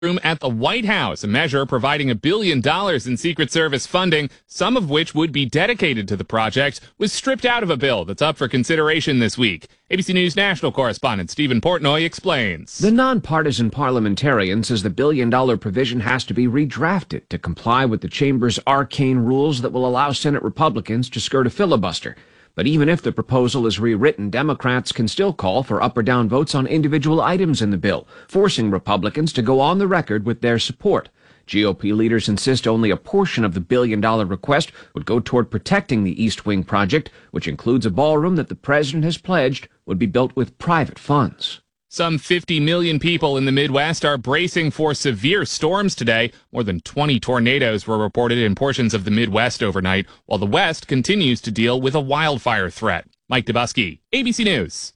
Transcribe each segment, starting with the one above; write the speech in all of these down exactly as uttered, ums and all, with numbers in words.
room at the White House, a measure providing a billion dollars in Secret Service funding, some of which would be dedicated to the project, was stripped out of a bill that's up for consideration this week. A B C News national correspondent Stephen Portnoy explains. The nonpartisan parliamentarian says the billion-dollar provision has to be redrafted to comply with the chamber's arcane rules that will allow Senate Republicans to skirt a filibuster. But even if the proposal is rewritten, Democrats can still call for up or down votes on individual items in the bill, forcing Republicans to go on the record with their support. G O P leaders insist only a portion of the billion-dollar request would go toward protecting the East Wing project, which includes a ballroom that the president has pledged would be built with private funds. Some fifty million people in the Midwest are bracing for severe storms today. More than twenty tornadoes were reported in portions of the Midwest overnight, while the West continues to deal with a wildfire threat. Mike Dubusky, A B C News.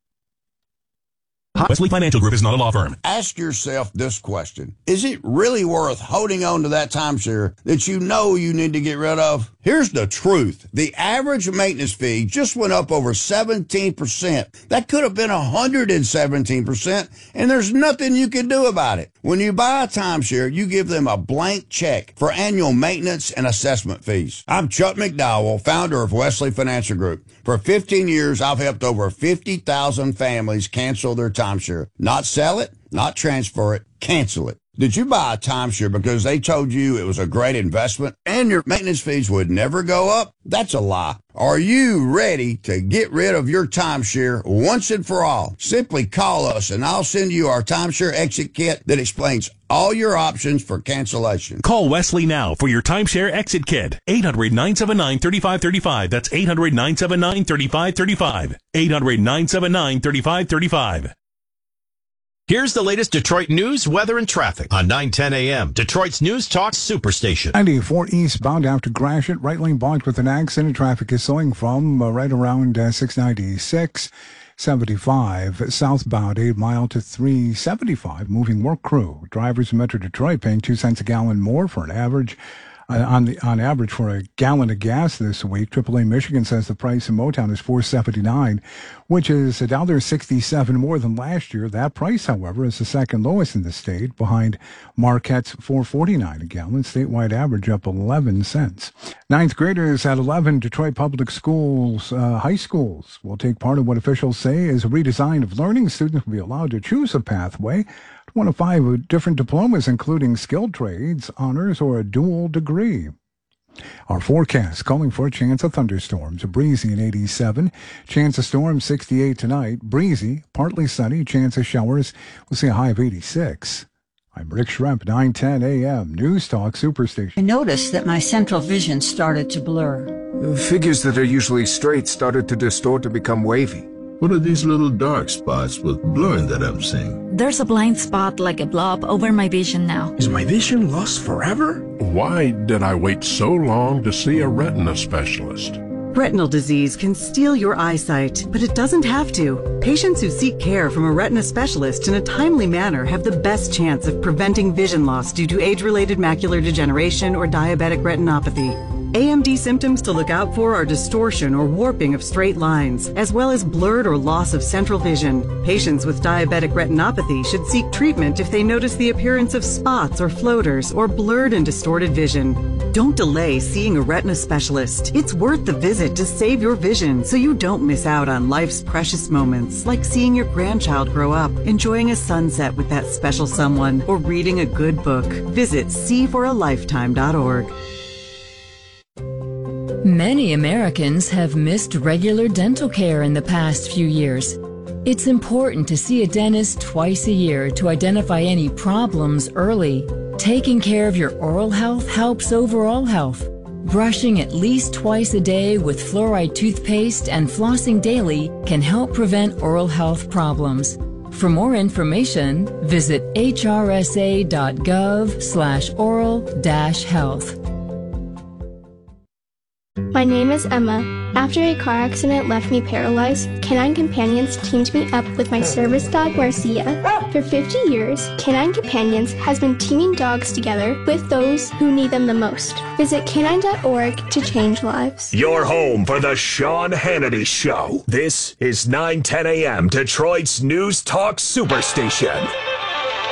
Wesley Financial Group is not a law firm. Ask yourself this question. Is it really worth holding on to that timeshare that you know you need to get rid of? Here's the truth. The average maintenance fee just went up over seventeen percent. That could have been one hundred seventeen percent, and there's nothing you can do about it. When you buy a timeshare, you give them a blank check for annual maintenance and assessment fees. I'm Chuck McDowell, founder of Wesley Financial Group. For fifteen years, I've helped over fifty thousand families cancel their timeshare. Not sell it, not transfer it, cancel it. Did you buy a timeshare because they told you it was a great investment and your maintenance fees would never go up? That's a lie. Are you ready to get rid of your timeshare once and for all? Simply call us and I'll send you our timeshare exit kit that explains all your options for cancellation. Call Wesley now for your timeshare exit kit. eight hundred, nine seven nine, three five three five. That's eight hundred, nine seven nine, three five three five. eight hundred, nine seven nine, three five three five. Here's the latest Detroit news, weather, and traffic on nine ten A M, Detroit's News Talk Superstation. ninety-four eastbound after Gratiot, right lane blocked with an accident. Traffic is slowing from uh, right around uh, six ninety-six. seventy-five southbound, eight mile to three seventy-five. Moving work crew. Drivers in Metro Detroit paying two cents a gallon more for an average. Uh, on the on average for a gallon of gas this week. triple A Michigan says the price in Motown is four seventy-nine, which is a dollar sixty-seven more than last year. That price, however, is the second lowest in the state, behind Marquette's four forty-nine a gallon. Statewide average up eleven cents. Ninth graders at eleven Detroit Public Schools, uh, high schools, will take part in what officials say is a redesign of learning. Students will be allowed to choose a pathway. One of five different diplomas, including skilled trades, honors, or a dual degree. Our forecast calling for a chance of thunderstorms. Breezy at eighty-seven. Chance of storms sixty-eight tonight. Breezy, partly sunny. Chance of showers. We'll see a high of eighty-six. I'm Rick Schremp, nine ten A M, News Talk Superstation. I noticed that my central vision started to blur. Figures that are usually straight started to distort and become wavy. What are these little dark spots with blurring that I'm seeing? There's a blind spot like a blob over my vision now. Is my vision lost forever? Why did I wait so long to see a retina specialist? Retinal disease can steal your eyesight, but it doesn't have to. Patients who seek care from a retina specialist in a timely manner have the best chance of preventing vision loss due to age-related macular degeneration or diabetic retinopathy. A M D symptoms to look out for are distortion or warping of straight lines, as well as blurred or loss of central vision. Patients with diabetic retinopathy should seek treatment if they notice the appearance of spots or floaters or blurred and distorted vision. Don't delay seeing a retina specialist. It's worth the visit to save your vision so you don't miss out on life's precious moments, like seeing your grandchild grow up, enjoying a sunset with that special someone, or reading a good book. Visit see for a lifetime dot org. Many Americans have missed regular dental care in the past few years. It's important to see a dentist twice a year to identify any problems early. Taking care of your oral health helps overall health. Brushing at least twice a day with fluoride toothpaste and flossing daily can help prevent oral health problems. For more information, visit h r s a dot gov slash oral dash health. My name is Emma. After a car accident left me paralyzed, Canine Companions teamed me up with my service dog, Marcia. For fifty years, Canine Companions has been teaming dogs together with those who need them the most. Visit canine dot org to change lives. Your home for the Sean Hannity Show. This is nine ten A M, Detroit's News Talk Superstation.